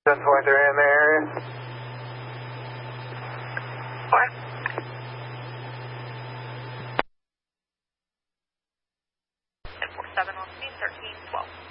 10.3 in the area. What? 1047 on speed, 1312.